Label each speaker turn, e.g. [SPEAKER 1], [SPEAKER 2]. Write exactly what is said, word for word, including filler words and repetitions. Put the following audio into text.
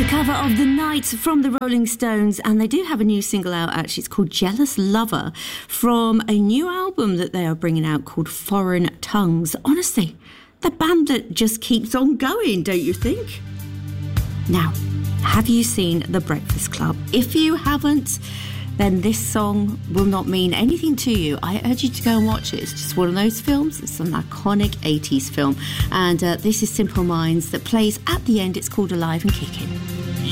[SPEAKER 1] Cover of The Night from the Rolling Stones, and they do have a new single out actually. It's called Jealous Lover from a new album that they are bringing out called Foreign Tongues. Honestly, the band that just keeps on going, don't you think? Now, have you seen The Breakfast Club? If you haven't, then this song will not mean anything to you. I urge you to go and watch it. It's just one of those films. It's an iconic eighties film. And uh, this is Simple Minds that plays at the end. It's called Alive and Kicking.